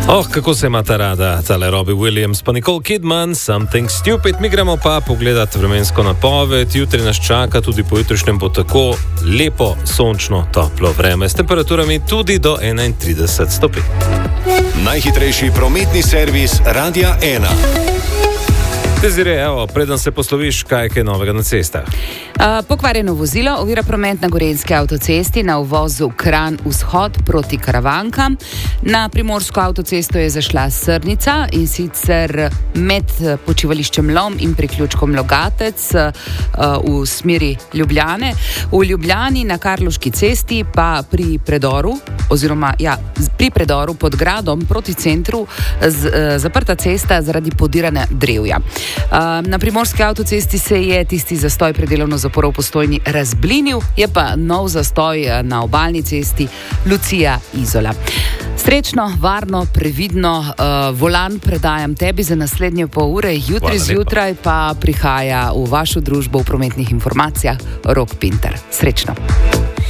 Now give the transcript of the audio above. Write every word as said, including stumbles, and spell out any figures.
Oh, kako se ima ta rada, tale Robbie Williams, pa Nicole Kidman, Something Stupid. Mi gremo pa pogledati vremensko napoved. Jutri nas čaka, tudi pojutrišnjem bo tako lepo, sončno, toplo vreme s temperaturami tudi do enaintrideset stopinj. Najhitrejši prometni servis Radia ena. Dezire, evo, preden se posloviš, kaj je kaj novega na cestah? Uh, pokvarjeno vozilo ovira promet na Gorenjski avtocesti na uvozu Kranj vzhod proti Karavankam. Na Primorsko avtocesto je zašla srnica, in sicer med počivališčem Lom in priključkom Logatec uh, v smeri Ljubljane. V Ljubljani na Karlovški cesti pa pri predoru, oziroma ja, pri predoru pod gradom proti centru z, uh, zaprta cesta zaradi podiranja drevja. Uh, na Primorski avtocesti se je tisti zastoj pred delovno zaporo v Postojni razblinil, je pa nov zastoj na obalni cesti Lucija-Izola. Srečno, varno, previdno, uh, volan predajam tebi za naslednje pol ure, jutri zjutraj pa prihaja v vašo družbo v prometnih informacijah Rok Pinter. Srečno.